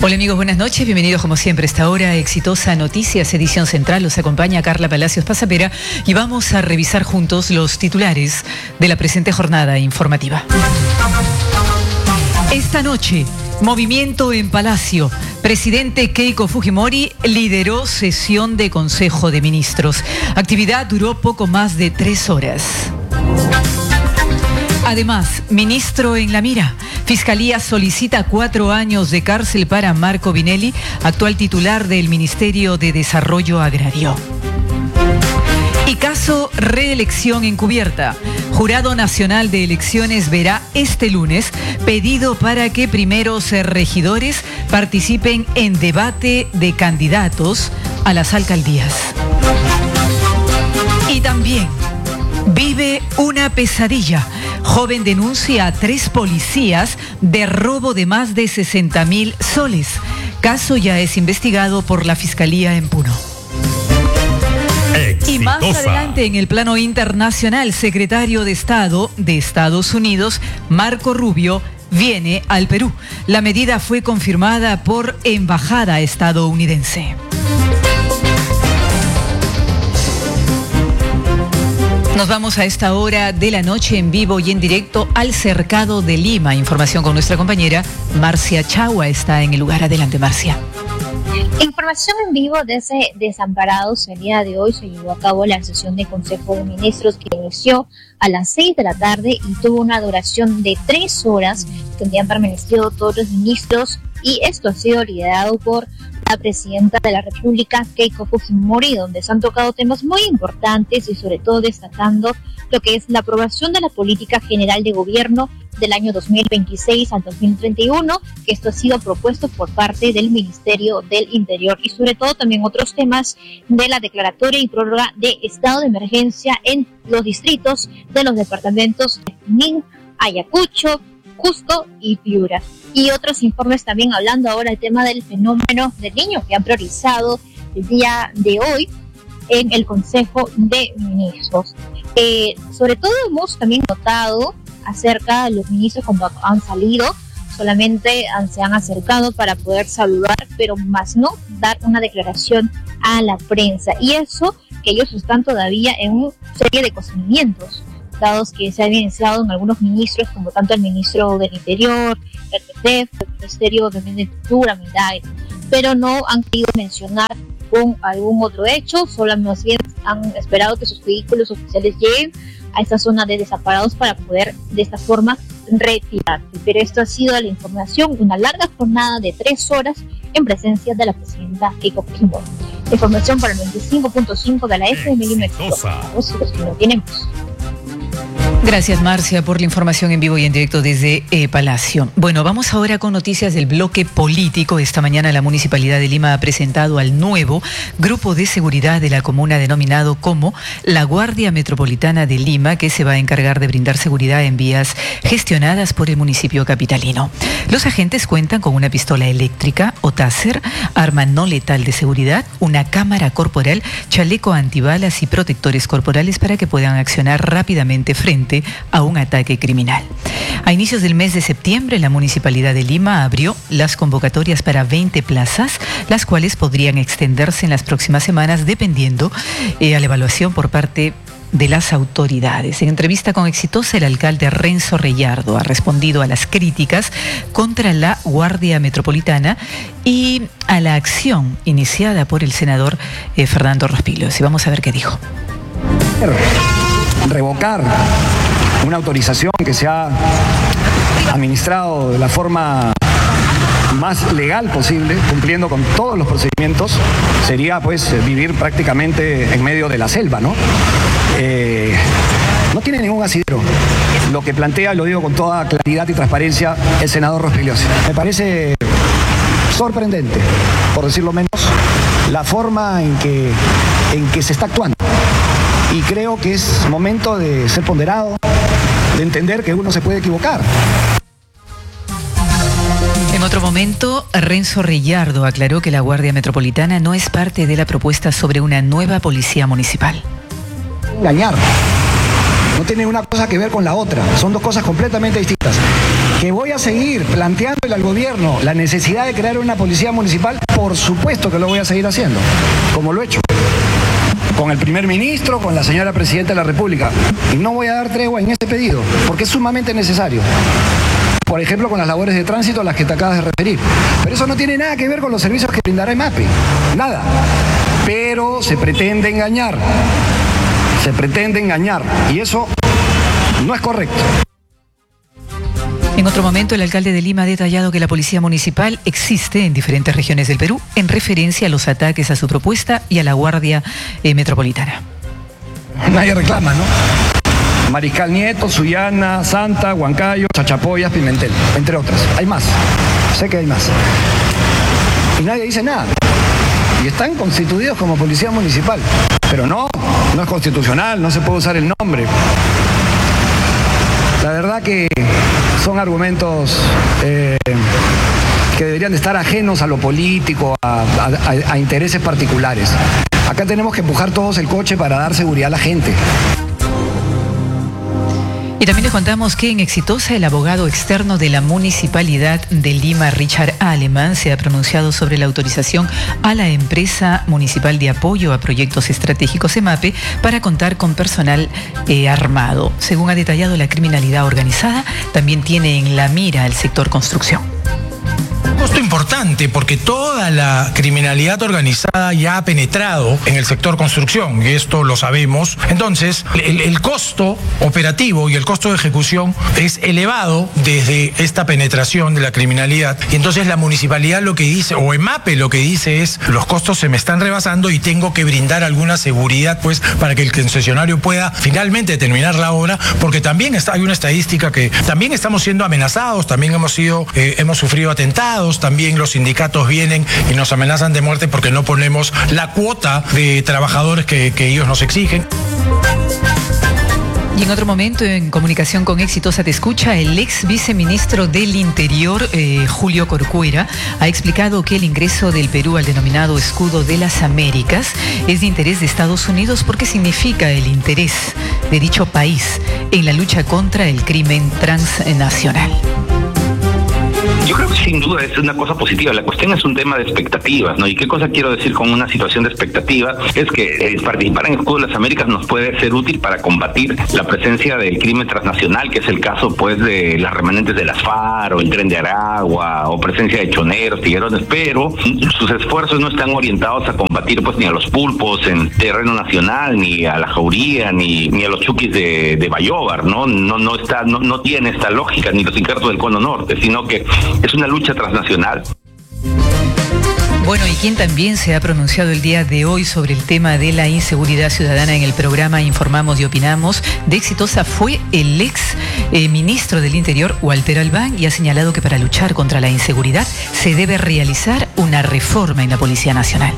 Hola amigos, buenas noches, bienvenidos como siempre a esta hora Exitosa Noticias, edición central. Los acompaña Carla Palacios Pasapera y vamos a revisar juntos los titulares de la presente jornada informativa. Esta noche, movimiento en Palacio. Presidente Keiko Fujimori lideró sesión de Consejo de Ministros. Actividad duró poco más de 3 horas. Además, ministro en la mira. Fiscalía solicita 4 años de cárcel para Marco Vinelli, actual titular del Ministerio de Desarrollo Agrario. Y caso reelección encubierta. Jurado Nacional de Elecciones verá este lunes pedido para que primeros regidores participen en debate de candidatos a las alcaldías. Y también vive una pesadilla. Joven denuncia a 3 policías de robo de más de 60.000 soles. Caso ya es investigado por la Fiscalía en Puno. Exitosa. Y más adelante, en el plano internacional, secretario de Estado de Estados Unidos, Marco Rubio, viene al Perú. La medida fue confirmada por embajada estadounidense. Nos vamos a esta hora de la noche en vivo y en directo al Cercado de Lima. Información con nuestra compañera Marcia Chagua está en el lugar. Adelante, Marcia. Información en vivo desde Desamparados. El día de hoy se llevó a cabo la sesión de Consejo de Ministros que inició a las 6 de la tarde y tuvo una duración de 3 horas, donde han permanecido todos los ministros, y esto ha sido liderado por la presidenta de la República, Keiko Fujimori, donde se han tocado temas muy importantes y sobre todo destacando lo que es la aprobación de la política general de gobierno del año 2026 al 2031, que esto ha sido propuesto por parte del Ministerio del Interior, y sobre todo también otros temas de la declaratoria y prórroga de estado de emergencia en los distritos de los departamentos de Junín, Ayacucho, Cusco y Piura. Y otros informes también hablando ahora del tema del fenómeno del niño que han priorizado el día de hoy en el Consejo de Ministros. Sobre todo hemos también notado acerca de los ministros cuando han salido, solamente se han acercado para poder saludar, pero más no dar una declaración a la prensa. Y eso que ellos están todavía en una serie de cuestionamientos que se han evidenciado en algunos ministros, como tanto el ministro del Interior, el PTF, el Ministerio de Cultura, Mirai, pero no han querido mencionar con algún otro hecho, solo más bien han esperado que sus vehículos oficiales lleguen a esta zona de Desamparados para poder de esta forma retirarse. Pero esto ha sido la información, una larga jornada de 3 horas en presencia de la presidenta Keiko Fujimori. Información para el 25.5 de la FM Exitosa. Nosotros que lo tenemos. Gracias, Marcia, por la información en vivo y en directo desde Palacio. Bueno, vamos ahora con noticias del bloque político. Esta mañana la Municipalidad de Lima ha presentado al nuevo grupo de seguridad de la comuna denominado como la Guardia Metropolitana de Lima, que se va a encargar de brindar seguridad en vías gestionadas por el municipio capitalino. Los agentes cuentan con una pistola eléctrica o taser, arma no letal de seguridad, una cámara corporal, chaleco antibalas y protectores corporales para que puedan accionar rápidamente frente a un ataque criminal. A inicios del mes de septiembre, la Municipalidad de Lima abrió las convocatorias para 20 plazas, las cuales podrían extenderse en las próximas semanas dependiendo a la evaluación por parte de las autoridades. En entrevista con Exitosa, el alcalde Renzo Reyardo ha respondido a las críticas contra la Guardia Metropolitana y a la acción iniciada por el senador Fernando Rospigliosi. Y vamos a ver qué dijo. Revocar una autorización que se ha administrado de la forma más legal posible, cumpliendo con todos los procedimientos, sería pues vivir prácticamente en medio de la selva, ¿no? No tiene ningún asidero. Lo que plantea, lo digo con toda claridad y transparencia, el senador Rospigliosi. Me parece sorprendente, por decirlo menos, la forma en que se está actuando. Y creo que es momento de ser ponderado, de entender que uno se puede equivocar. En otro momento, Renzo Reyardo aclaró que la Guardia Metropolitana no es parte de la propuesta sobre una nueva policía municipal. Engañar. no tiene una cosa que ver con la otra, son dos cosas completamente distintas. Que voy a seguir planteándole al gobierno la necesidad de crear una policía municipal, por supuesto que lo voy a seguir haciendo, como lo he hecho. Con el primer ministro, con la señora presidenta de la República. Y no voy a dar tregua en ese pedido, porque es sumamente necesario. Por ejemplo, con las labores de tránsito a las que te acabas de referir. Pero eso no tiene nada que ver con los servicios que brindará EMAPE. Nada. Pero se pretende engañar. Se pretende engañar. Y eso no es correcto. En otro momento, el alcalde de Lima ha detallado que la policía municipal existe en diferentes regiones del Perú en referencia a los ataques a su propuesta y a la Guardia Metropolitana. Nadie reclama, ¿no? Mariscal Nieto, Sullana, Santa, Huancayo, Chachapoyas, Pimentel, entre otras. Hay más. Sé que hay más. Y nadie dice nada. Y están constituidos como policía municipal. Pero no es constitucional, no se puede usar el nombre. La verdad que son argumentos que deberían de estar ajenos a lo político, a intereses particulares. Acá tenemos que empujar todos el coche para dar seguridad a la gente. Y también les contamos que en Exitosa el abogado externo de la Municipalidad de Lima, Richard Alemán, se ha pronunciado sobre la autorización a la empresa municipal de apoyo a proyectos estratégicos EMAPE para contar con personal armado. Según ha detallado, la criminalidad organizada también tiene en la mira el sector construcción. Costo importante porque toda la criminalidad organizada ya ha penetrado en el sector construcción y esto lo sabemos. Entonces, el costo operativo y el costo de ejecución es elevado desde esta penetración de la criminalidad. Y entonces la municipalidad lo que dice, o EMAPE lo que dice es, los costos se me están rebasando y tengo que brindar alguna seguridad pues para que el concesionario pueda finalmente terminar la obra, porque también hay una estadística que también estamos siendo amenazados, también hemos sufrido atentados. También los sindicatos vienen y nos amenazan de muerte porque no ponemos la cuota de trabajadores que ellos nos exigen. Y en otro momento, en comunicación con Exitosa Te Escucha, el ex viceministro del Interior, Julio Corcuera, ha explicado que el ingreso del Perú al denominado Escudo de las Américas es de interés de Estados Unidos porque significa el interés de dicho país en la lucha contra el crimen transnacional. Yo creo que sin duda es una cosa positiva. La cuestión es un tema de expectativas, ¿no? ¿Y qué cosa quiero decir con una situación de expectativa? Es que participar en el Escudo de las Américas nos puede ser útil para combatir la presencia del crimen transnacional, que es el caso, pues, de las remanentes de las FARC, o el Tren de Aragua, o presencia de choneros, tiguerones, pero sus esfuerzos no están orientados a combatir, pues, ni a los pulpos en terreno nacional, ni a la jauría, ni a los chuquis de Bayóvar, ¿no? No tiene esta lógica, ni los injertos del Cono Norte, sino que es una lucha transnacional. Bueno, y quien también se ha pronunciado el día de hoy sobre el tema de la inseguridad ciudadana en el programa Informamos y Opinamos de Exitosa fue el ex ministro del Interior, Walter Albán, y ha señalado que para luchar contra la inseguridad se debe realizar una reforma en la Policía Nacional.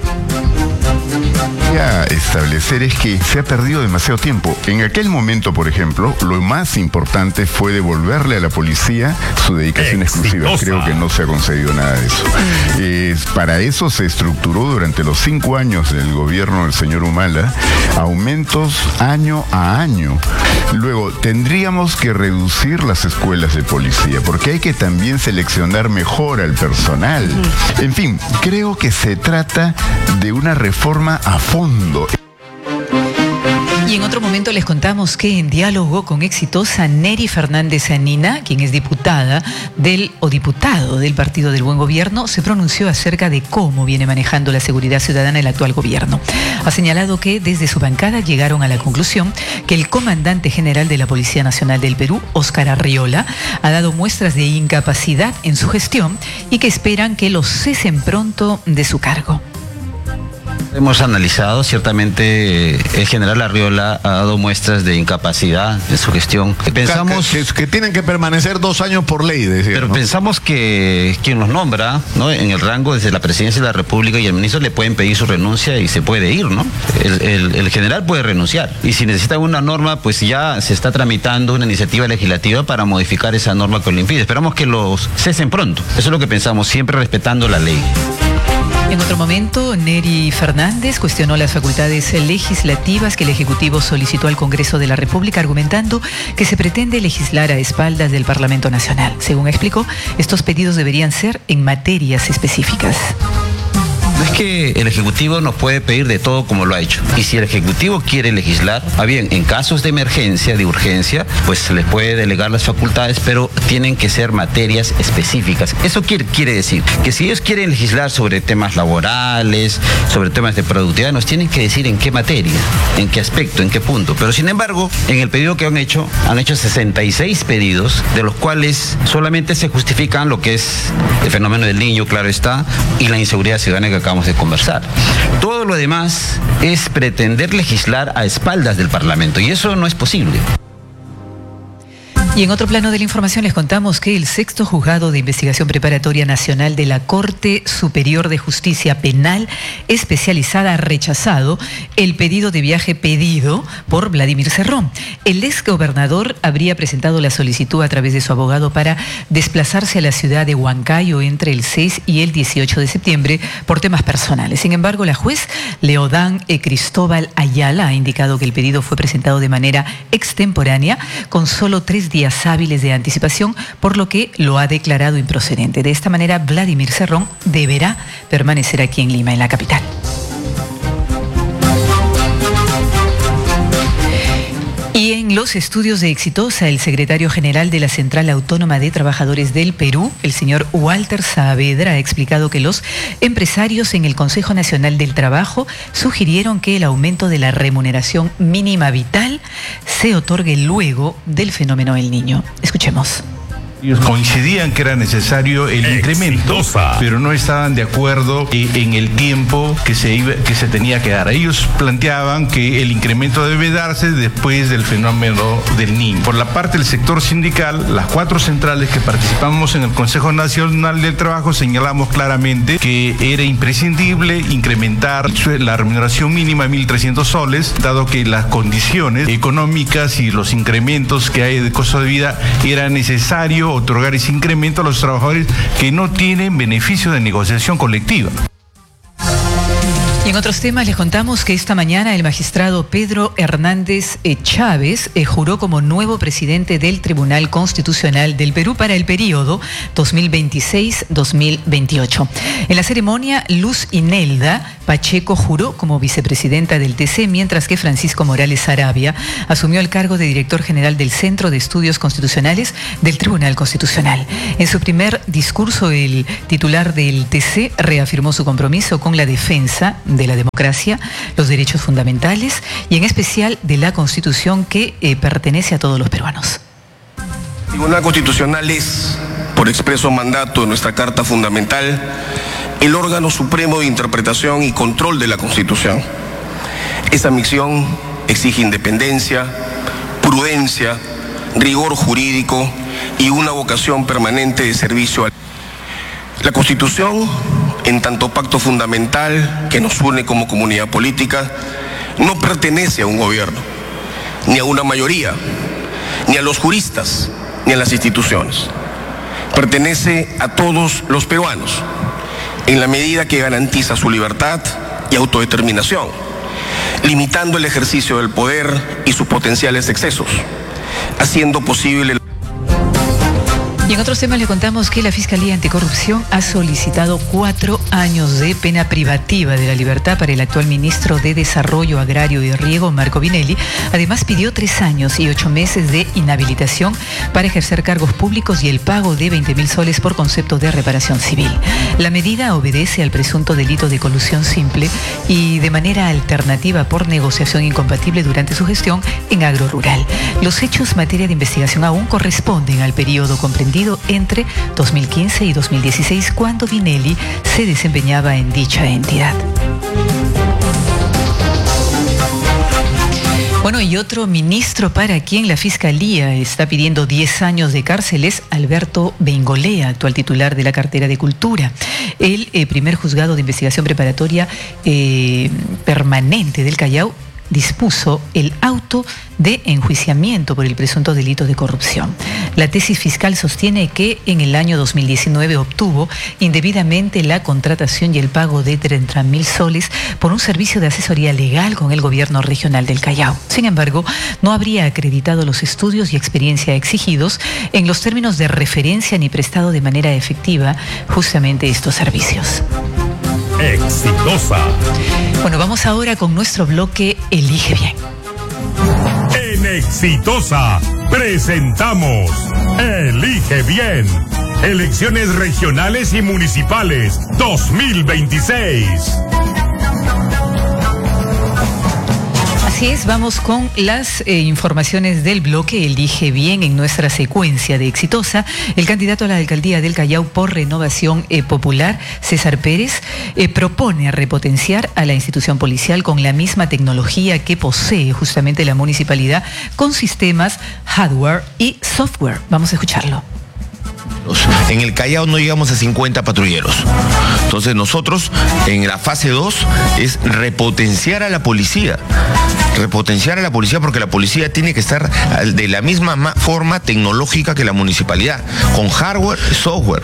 A establecer es que se ha perdido demasiado tiempo. En aquel momento, por ejemplo, lo más importante fue devolverle a la policía su dedicación exclusiva. Creo que no se ha concedido nada de eso. Para eso se estructuró durante los 5 años del gobierno del señor Humala aumentos año a año. Luego, tendríamos que reducir las escuelas de policía porque hay que también seleccionar mejor al personal. En fin, creo que se trata de una reforma a fondo. Y en otro momento les contamos que en diálogo con Exitosa, Neri Fernández Anina, quien es diputado del Partido del Buen Gobierno, se pronunció acerca de cómo viene manejando la seguridad ciudadana el actual gobierno. Ha señalado que desde su bancada llegaron a la conclusión que el comandante general de la Policía Nacional del Perú, Óscar Arriola, ha dado muestras de incapacidad en su gestión y que esperan que lo cesen pronto de su cargo. Hemos analizado, ciertamente el general Arriola ha dado muestras de incapacidad en su gestión. Pensamos que tienen que permanecer 2 años por ley, decía, pero ¿no? Pensamos que quien los nombra, ¿no?, en el rango desde la presidencia de la República y el ministro le pueden pedir su renuncia y se puede ir, ¿no? El general puede renunciar y si necesita una norma, pues ya se está tramitando una iniciativa legislativa para modificar esa norma que lo impide. Esperamos que los cesen pronto. Eso es lo que pensamos, siempre respetando la ley. En otro momento, Neri Fernández cuestionó las facultades legislativas que el Ejecutivo solicitó al Congreso de la República, argumentando que se pretende legislar a espaldas del Parlamento Nacional. Según explicó, estos pedidos deberían ser en materias específicas. No es que el Ejecutivo nos puede pedir de todo como lo ha hecho. Y si el Ejecutivo quiere legislar, bien, en casos de emergencia, de urgencia, pues se les puede delegar las facultades, pero tienen que ser materias específicas. Eso quiere decir que si ellos quieren legislar sobre temas laborales, sobre temas de productividad, nos tienen que decir en qué materia, en qué aspecto, en qué punto. Pero sin embargo, en el pedido que han hecho 66 pedidos, de los cuales solamente se justifican lo que es el fenómeno del niño, claro está, y la inseguridad ciudadana que acabamos de conversar. Todo lo demás es pretender legislar a espaldas del Parlamento, y eso no es posible. Y en otro plano de la información les contamos que el sexto juzgado de investigación preparatoria nacional de la Corte Superior de Justicia Penal Especializada ha rechazado el pedido de viaje pedido por Vladimir Cerrón. El exgobernador habría presentado la solicitud a través de su abogado para desplazarse a la ciudad de Huancayo entre el 6 y el 18 de septiembre por temas personales. Sin embargo, la juez Leodán Cristóbal Ayala ha indicado que el pedido fue presentado de manera extemporánea con solo 3 días hábiles de anticipación, por lo que lo ha declarado improcedente. De esta manera, Vladimir Cerrón deberá permanecer aquí en Lima, en la capital. Y en los estudios de Exitosa, el secretario general de la Central Autónoma de Trabajadores del Perú, el señor Walter Saavedra, ha explicado que los empresarios en el Consejo Nacional del Trabajo sugirieron que el aumento de la remuneración mínima vital se otorgue luego del fenómeno del Niño. Escuchemos. Ellos coincidían que era necesario el incremento, pero no estaban de acuerdo en el tiempo que se tenía que dar. Ellos planteaban que el incremento debe darse después del fenómeno del Niño. Por la parte del sector sindical, las 4 centrales que participamos en el Consejo Nacional del Trabajo señalamos claramente que era imprescindible incrementar la remuneración mínima a 1.300 soles, dado que las condiciones económicas y los incrementos que hay de costo de vida era necesario otorgar ese incremento a los trabajadores que no tienen beneficio de negociación colectiva. Y en otros temas les contamos que esta mañana el magistrado Pedro Hernández Chávez juró como nuevo presidente del Tribunal Constitucional del Perú para el periodo 2026-2028. En la ceremonia, Luz Inelda Pacheco juró como vicepresidenta del TC, mientras que Francisco Morales Sarabia asumió el cargo de director general del Centro de Estudios Constitucionales del Tribunal Constitucional. En su primer discurso, el titular del TC reafirmó su compromiso con la defensa de la democracia, los derechos fundamentales y en especial de la Constitución que pertenece a todos los peruanos. El Tribunal Constitucional es, por expreso mandato de nuestra Carta Fundamental, el órgano supremo de interpretación y control de la Constitución. Esa misión exige independencia, prudencia, rigor jurídico y una vocación permanente de servicio. La Constitución, en tanto pacto fundamental que nos une como comunidad política, no pertenece a un gobierno, ni a una mayoría, ni a los juristas, ni a las instituciones. Pertenece a todos los peruanos, en la medida que garantiza su libertad y autodeterminación, limitando el ejercicio del poder y sus potenciales excesos, haciendo posible... Y en otros temas le contamos que la Fiscalía Anticorrupción ha solicitado 4 años de pena privativa de la libertad para el actual ministro de Desarrollo Agrario y Riego, Marco Vinelli. Además, pidió 3 años y 8 meses de inhabilitación para ejercer cargos públicos y el pago de 20.000 soles por concepto de reparación civil. La medida obedece al presunto delito de colusión simple y de manera alternativa por negociación incompatible durante su gestión en agro rural. Los hechos materia de investigación aún corresponden al periodo comprendido entre 2015 y 2016, cuando Vinelli se desempeñaba en dicha entidad. Bueno, y otro ministro para quien la Fiscalía está pidiendo 10 años de cárcel es Alberto Bengolea, actual titular de la cartera de Cultura. El primer juzgado de investigación preparatoria permanente del Callao dispuso el auto de enjuiciamiento por el presunto delito de corrupción. La tesis fiscal sostiene que en el año 2019 obtuvo indebidamente la contratación y el pago de 30.000 soles por un servicio de asesoría legal con el gobierno regional del Callao. Sin embargo, no habría acreditado los estudios y experiencia exigidos en los términos de referencia ni prestado de manera efectiva justamente estos servicios. Exitosa. Bueno, vamos ahora con nuestro bloque Elige Bien. En Exitosa presentamos Elige Bien. Elecciones regionales y municipales 2026. Así es, vamos con las informaciones del bloque Elige Bien en nuestra secuencia de Exitosa. El candidato a la alcaldía del Callao por Renovación Popular, César Pérez, propone repotenciar a la institución policial con la misma tecnología que posee justamente la municipalidad, con sistemas, hardware y software. Vamos a escucharlo. En el Callao no llegamos a 50 patrulleros. Entonces nosotros en la fase 2 es repotenciar a la policía. Repotenciar a la policía porque la policía tiene que estar de la misma forma tecnológica que la municipalidad, con hardware y software.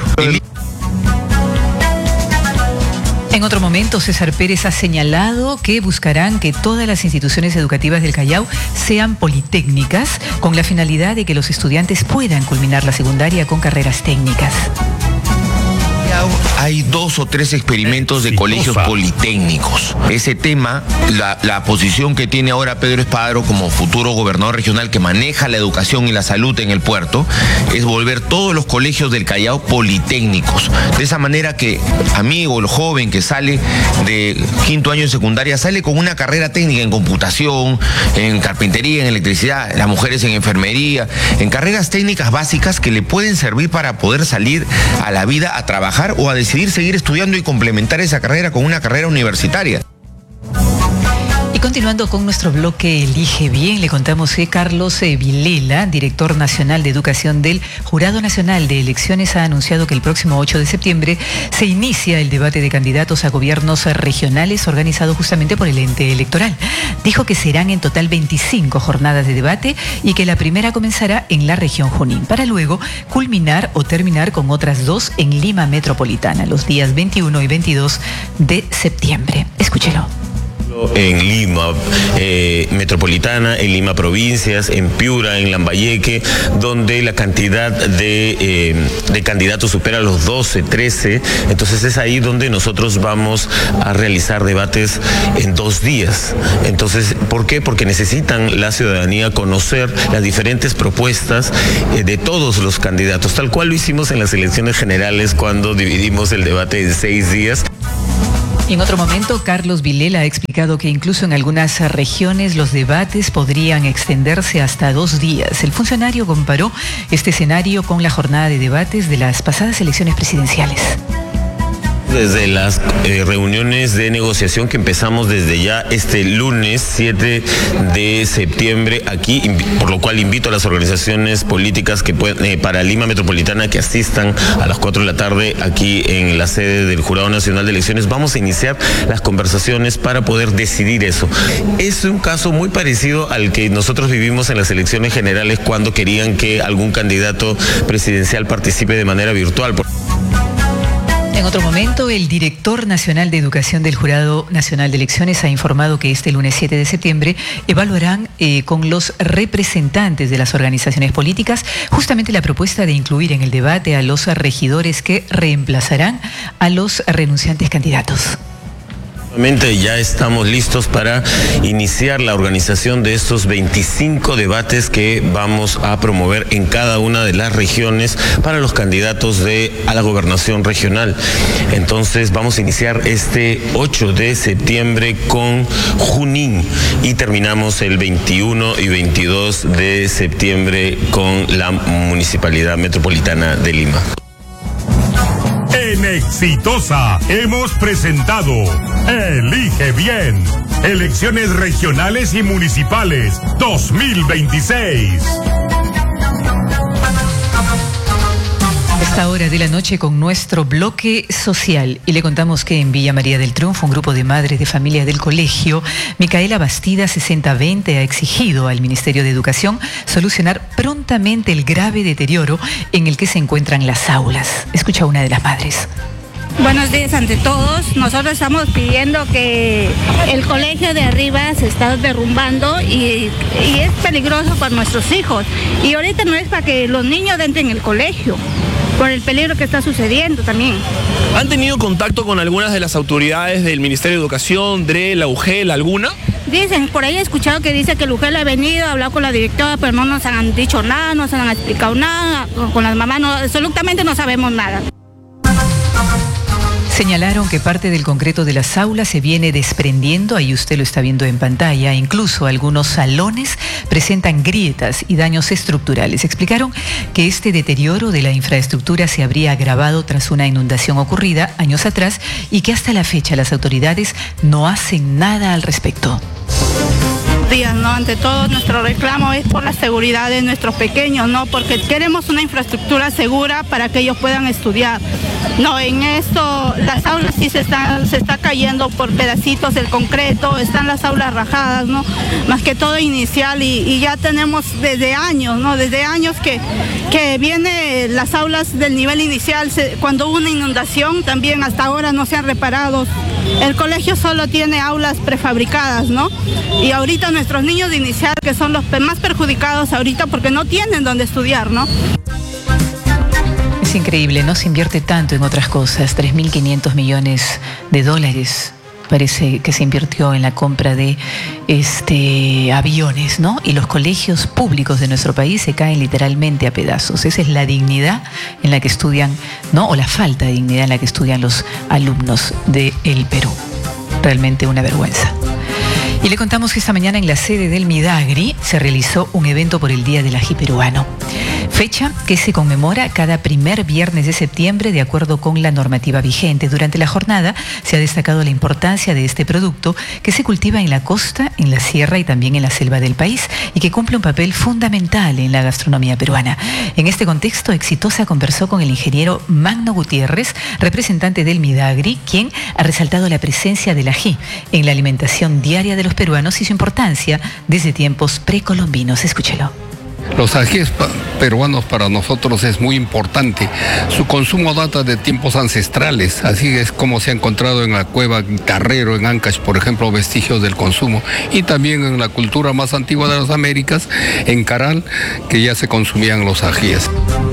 En otro momento, César Pérez ha señalado que buscarán que todas las instituciones educativas del Callao sean politécnicas, con la finalidad de que los estudiantes puedan culminar la secundaria con carreras técnicas. Hay 2 o 3 experimentos de colegios politécnicos. Ese tema, la posición que tiene ahora Pedro Espadaro como futuro gobernador regional que maneja la educación y la salud en el puerto, es volver todos los colegios del Callao politécnicos. De esa manera que amigo, el joven que sale de 5º año de secundaria, sale con una carrera técnica en computación, en carpintería, en electricidad, las mujeres en enfermería, en carreras técnicas básicas que le pueden servir para poder salir a la vida a trabajar o a decidir seguir estudiando y complementar esa carrera con una carrera universitaria. Y continuando con nuestro bloque Elige Bien, le contamos que Carlos Vilela, director nacional de educación del Jurado Nacional de Elecciones, ha anunciado que el próximo 8 de septiembre se inicia el debate de candidatos a gobiernos regionales organizado justamente por el ente electoral. Dijo que serán en total 25 jornadas de debate y que la primera comenzará en la región Junín, para luego culminar o terminar con otras 2 en Lima Metropolitana, los días 21 y 22 de septiembre. Escúchelo. En Lima Metropolitana, en Lima Provincias, en Piura, en Lambayeque, donde la cantidad de candidatos supera los 12, 13. Entonces es ahí donde nosotros vamos a realizar debates en 2 días. Entonces, ¿por qué? Porque necesitan la ciudadanía conocer las diferentes propuestas de todos los candidatos, tal cual lo hicimos en las elecciones generales cuando dividimos el debate en 6 días. En otro momento, Carlos Vilela ha explicado que incluso en algunas regiones los debates podrían extenderse hasta 2 días. El funcionario comparó este escenario con la jornada de debates de las pasadas elecciones presidenciales. Desde las reuniones de negociación que empezamos desde ya este lunes 7 de septiembre aquí, por lo cual invito a las organizaciones políticas que para Lima Metropolitana que asistan a las 4 de la tarde aquí en la sede del Jurado Nacional de Elecciones. Vamos a iniciar las conversaciones para poder decidir eso. Es un caso muy parecido al que nosotros vivimos en las elecciones generales cuando querían que algún candidato presidencial participe de manera virtual. En otro momento, el director nacional de educación del Jurado Nacional de Elecciones ha informado que este lunes 7 de septiembre evaluarán con los representantes de las organizaciones políticas justamente la propuesta de incluir en el debate a los regidores que reemplazarán a los renunciantes candidatos. Ya estamos listos para iniciar la organización de estos 25 debates que vamos a promover en cada una de las regiones para los candidatos a la gobernación regional. Entonces vamos a iniciar este 8 de septiembre con Junín y terminamos el 21 y 22 de septiembre con la Municipalidad Metropolitana de Lima. En Exitosa hemos presentado Elige Bien, elecciones regionales y municipales 2026. esta hora de la noche con nuestro bloque social y le contamos que en Villa María del Triunfo un grupo de madres de familia del colegio Micaela Bastida 6020 ha exigido al Ministerio de Educación solucionar prontamente el grave deterioro en el que se encuentran las aulas. Escucha una de las madres. Buenos días ante todos. Nosotros estamos pidiendo que el colegio de arriba se está derrumbando y es peligroso para nuestros hijos. Y ahorita no es para que los niños entren en el colegio, por el peligro que está sucediendo también. ¿Han tenido contacto con algunas de las autoridades del Ministerio de Educación, DRE, la UGEL, alguna? Dicen, por ahí he escuchado que dice que el UGEL ha venido a hablar con la directora, pero no nos han dicho nada, no nos han explicado nada, con las mamás absolutamente no sabemos nada. Señalaron que parte del concreto de las aulas se viene desprendiendo, ahí usted lo está viendo en pantalla, incluso algunos salones presentan grietas y daños estructurales. Explicaron que este deterioro de la infraestructura se habría agravado tras una inundación ocurrida años atrás y que hasta la fecha las autoridades no hacen nada al respecto. Días, ¿no? Ante todo nuestro reclamo es por la seguridad de nuestros pequeños, ¿no? Porque queremos una infraestructura segura para que ellos puedan estudiar. No, en esto las aulas sí se está cayendo por pedacitos el concreto, están las aulas rajadas, ¿no? Más que todo inicial y ya tenemos desde años, ¿no? Desde años que vienen las aulas del nivel inicial, cuando hubo una inundación también hasta ahora no se han reparado. El colegio solo tiene aulas prefabricadas, ¿no? Y ahorita nuestros niños de inicial, que son los más perjudicados ahorita porque no tienen dónde estudiar, ¿no? Es increíble, no se invierte tanto en otras cosas, 3.500 millones de dólares. Parece que se invirtió en la compra de aviones, ¿no? Y los colegios públicos de nuestro país se caen literalmente a pedazos. Esa es la dignidad en la que estudian, ¿no? O la falta de dignidad en la que estudian los alumnos del Perú. Realmente una vergüenza. Y le contamos que esta mañana en la sede del Midagri se realizó un evento por el Día del Ají Peruano. Fecha que se conmemora cada primer viernes de septiembre de acuerdo con la normativa vigente. Durante la jornada se ha destacado la importancia de este producto que se cultiva en la costa, en la sierra y también en la selva del país y que cumple un papel fundamental en la gastronomía peruana. En este contexto, Exitosa conversó con el ingeniero Magno Gutiérrez, representante del Midagri, quien ha resaltado la presencia del ají en la alimentación diaria de los peruanos y su importancia desde tiempos precolombinos. Escúchelo. Los ajíes peruanos para nosotros es muy importante. Su consumo data de tiempos ancestrales, así es como se ha encontrado en la cueva Guitarrero, en Ancash, por ejemplo, vestigios del consumo. Y también en la cultura más antigua de las Américas, en Caral, que ya se consumían los ajíes.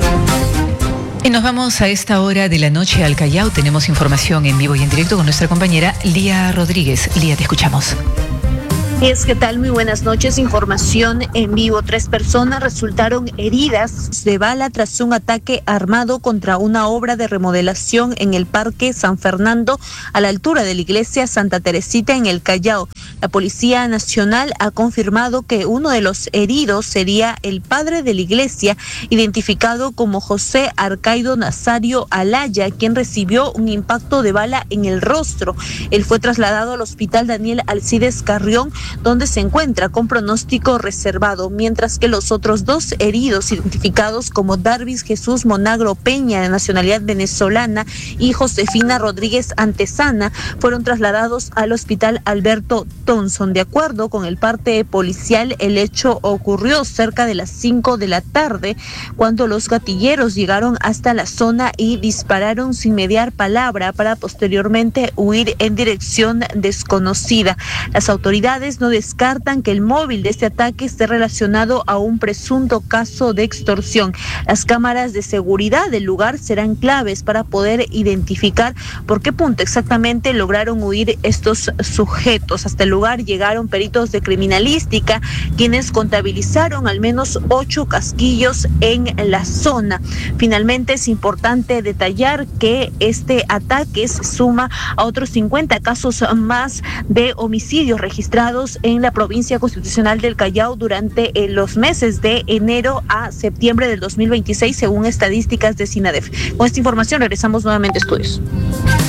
Y nos vamos a esta hora de la noche al Callao. Tenemos información en vivo y en directo con nuestra compañera Lía Rodríguez. Lía, te escuchamos. ¿Qué tal? Muy buenas noches. Información en vivo. 3 personas resultaron heridas de bala tras un ataque armado contra una obra de remodelación en el Parque San Fernando, a la altura de la iglesia Santa Teresita en el Callao. La Policía Nacional ha confirmado que uno de los heridos sería el padre de la iglesia, identificado como José Arcaido Nazario Alaya, quien recibió un impacto de bala en el rostro. Él fue trasladado al Hospital Daniel Alcides Carrión, donde se encuentra con pronóstico reservado, mientras que los otros 2 heridos, identificados como Darvis Jesús Monagro Peña, de nacionalidad venezolana, y Josefina Rodríguez Antesana, fueron trasladados al Hospital Alberto Thompson. De acuerdo con el parte policial, el hecho ocurrió cerca de las 5 de la tarde, cuando los gatilleros llegaron hasta la zona y dispararon sin mediar palabra para posteriormente huir en dirección desconocida. Las autoridades no descartan que el móvil de este ataque esté relacionado a un presunto caso de extorsión. Las cámaras de seguridad del lugar serán claves para poder identificar por qué punto exactamente lograron huir estos sujetos. Hasta el lugar llegaron peritos de criminalística, quienes contabilizaron al menos 8 casquillos en la zona. Finalmente, es importante detallar que este ataque se suma a otros 50 casos más de homicidios registrados en la provincia constitucional del Callao durante los meses de enero a septiembre del 2026, según estadísticas de SINADEF. Con esta información regresamos nuevamente a estudios.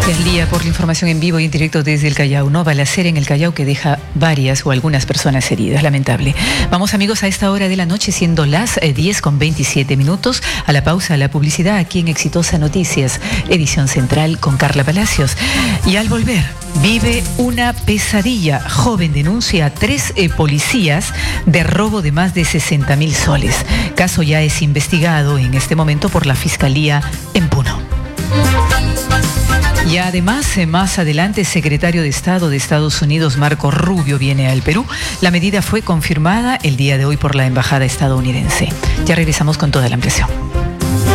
Gracias, Lía, por la información en vivo y en directo desde el Callao. No balacera en el Callao que deja varias o algunas personas heridas. Lamentable. Vamos, amigos, a esta hora de la noche, siendo las 10:27, a la pausa, a la publicidad, aquí en Exitosa Noticias, edición central con Carla Palacios. Y al volver, vive una pesadilla. Joven denuncia a 3 policías de robo de más de 60.000 soles. Caso ya es investigado en este momento por la Fiscalía en Puno. Y además, más adelante, el secretario de Estado de Estados Unidos, Marco Rubio, viene al Perú. La medida fue confirmada el día de hoy por la Embajada estadounidense. Ya regresamos con toda la ampliación.